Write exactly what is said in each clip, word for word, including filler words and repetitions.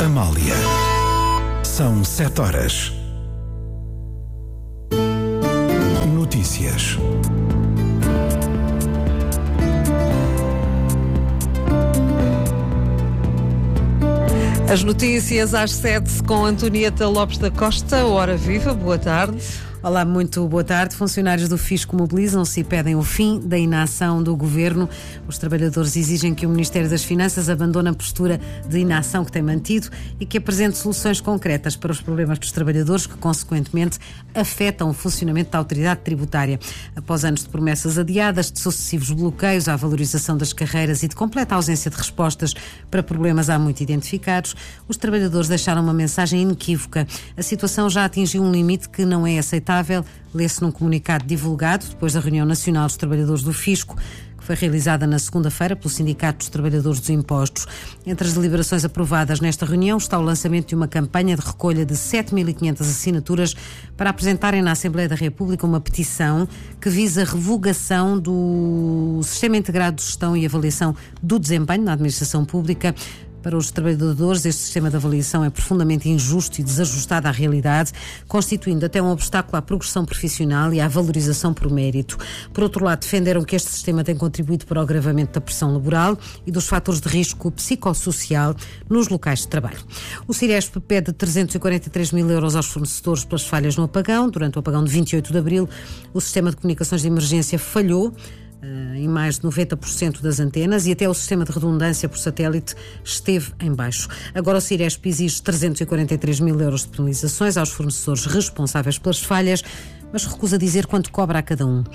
Amália. São sete horas. Notícias. As notícias às sete com Antonieta Lopes da Costa. Hora viva, boa tarde. Olá, muito boa tarde. Funcionários do Fisco mobilizam-se e pedem o fim da inação do Governo. Os trabalhadores exigem que o Ministério das Finanças abandone a postura de inação que tem mantido e que apresente soluções concretas para os problemas dos trabalhadores que, consequentemente, afetam o funcionamento da autoridade tributária. Após anos de promessas adiadas, de sucessivos bloqueios à valorização das carreiras e de completa ausência de respostas para problemas há muito identificados, os trabalhadores deixaram uma mensagem inequívoca. A situação já atingiu um limite que não é aceitável. Lê-se num comunicado divulgado depois da reunião nacional dos trabalhadores do Fisco, que foi realizada na segunda-feira pelo Sindicato dos Trabalhadores dos Impostos. Entre as deliberações aprovadas nesta reunião está o lançamento de uma campanha de recolha de sete mil e quinhentas assinaturas para apresentarem na Assembleia da República uma petição que visa a revogação do Sistema Integrado de Gestão e Avaliação do Desempenho na Administração Pública. Para os trabalhadores, este sistema de avaliação é profundamente injusto e desajustado à realidade, constituindo até um obstáculo à progressão profissional e à valorização por mérito. Por outro lado, defenderam que este sistema tem contribuído para o agravamento da pressão laboral e dos fatores de risco psicossocial nos locais de trabalho. O Ciresp pede trezentos e quarenta e três mil euros aos fornecedores pelas falhas no apagão. Durante o apagão de vinte e oito de abril, o sistema de comunicações de emergência falhou em mais de noventa por cento das antenas e até o sistema de redundância por satélite esteve em baixo. Agora o Ciresp exige trezentos e quarenta e três mil euros de penalizações aos fornecedores responsáveis pelas falhas, mas recusa dizer quanto cobra a cada um.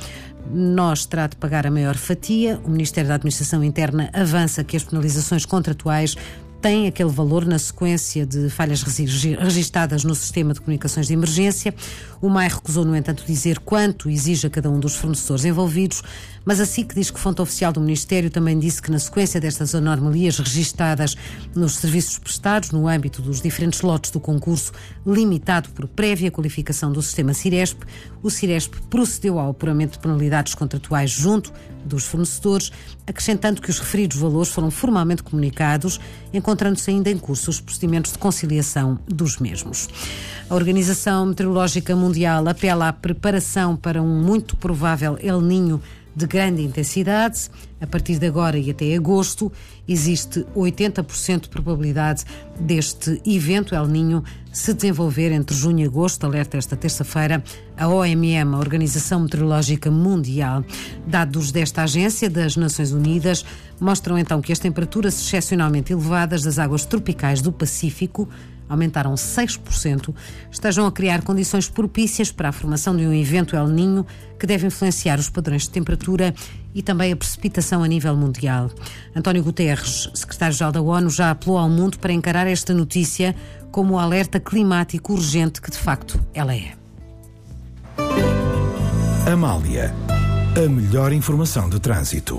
Nós terá de pagar a maior fatia. O Ministério da Administração Interna avança que as penalizações contratuais tem aquele valor na sequência de falhas registadas no sistema de comunicações de emergência. O M A I recusou, no entanto, dizer quanto exige a cada um dos fornecedores envolvidos, mas a S I C diz que fonte oficial do Ministério também disse que na sequência destas anomalias registadas nos serviços prestados no âmbito dos diferentes lotes do concurso, limitado por prévia qualificação do sistema Ciresp, o Ciresp procedeu ao apuramento de penalidades contratuais junto dos fornecedores, acrescentando que os referidos valores foram formalmente comunicados, encontrando-se ainda em curso os procedimentos de conciliação dos mesmos. A Organização Meteorológica Mundial apela à preparação para um muito provável El Niño de grande intensidade. A partir de agora e até agosto, existe oitenta por cento de probabilidade deste evento El Niño se desenvolver entre junho e agosto, alerta esta terça-feira a O M M, a Organização Meteorológica Mundial. Dados desta agência das Nações Unidas mostram então que as temperaturas excepcionalmente elevadas das águas tropicais do Pacífico aumentaram seis por cento, estejam a criar condições propícias para a formação de um evento El Niño que deve influenciar os padrões de temperatura e também a precipitação a nível mundial. António Guterres, secretário-geral da ONU, já apelou ao mundo para encarar esta notícia como o alerta climático urgente que de facto ela é. Amália, a melhor informação de trânsito.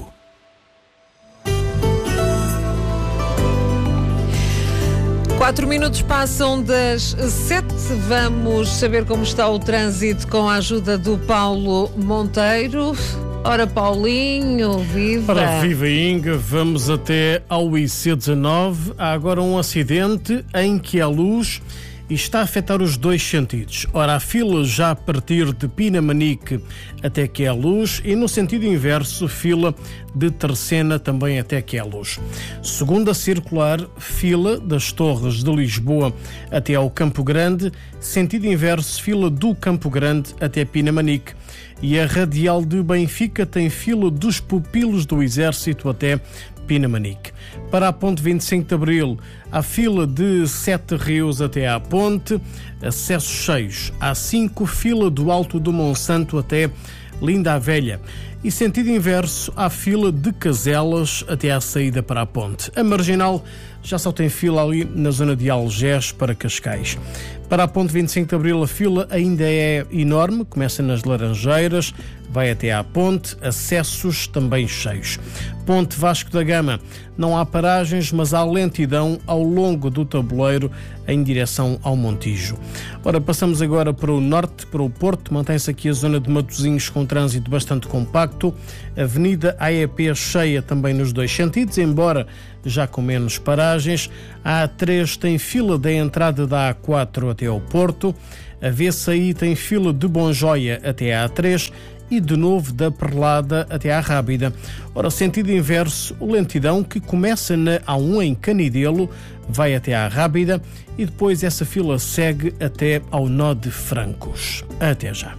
Quatro minutos passam das sete. Vamos saber como está o trânsito com a ajuda do Paulo Monteiro. Ora, Paulinho, viva! Ora, viva Inga, vamos até ao I C dezanove. Há agora um acidente em que a luz está a afetar os dois sentidos. Ora, a fila já a partir de Pinamanique até que é a luz e no sentido inverso, fila de Tercena também até que é a luz. Segunda circular, fila das Torres de Lisboa até ao Campo Grande, sentido inverso, fila do Campo Grande até Pinamanique. E a radial de Benfica tem fila dos Pupilos do Exército até Pinamanique. Para a ponte vinte e cinco de Abril, há fila de Sete Rios até à ponte, acessos cheios. Há cinco, fila do Alto do Monsanto até Linda a Velha. E sentido inverso, há fila de Caselas até à saída para a ponte. A Marginal já só tem fila ali na zona de Algés para Cascais. Para a ponte vinte e cinco de Abril, a fila ainda é enorme, começa nas Laranjeiras, vai até à ponte, acessos também cheios. Ponte Vasco da Gama, não há paragens, mas há lentidão ao longo do tabuleiro em direção ao Montijo. Ora, passamos agora para o norte, para o Porto. Mantém-se aqui a zona de Matosinhos com trânsito bastante compacto. Avenida A E P cheia também nos dois sentidos, embora já com menos paragens. A A três tem fila da entrada da A quatro até ao Porto. A V C I tem fila de Bonjoia até a A três e de novo da Perlada até à Rábida. Ora, sentido inverso, o lentidão que começa na A um em Canidelo, vai até à Rábida e depois essa fila segue até ao nó de Francos. Até já.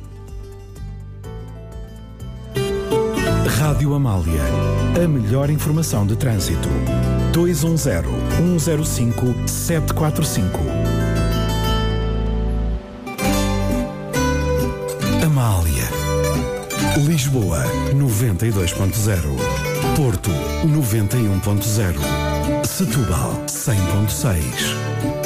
Rádio Amália. A melhor informação de trânsito. dois um zero, um zero cinco, sete quatro cinco. Amália. Lisboa, noventa e dois ponto zero. Porto, noventa e um ponto zero. Setúbal, cem ponto seis.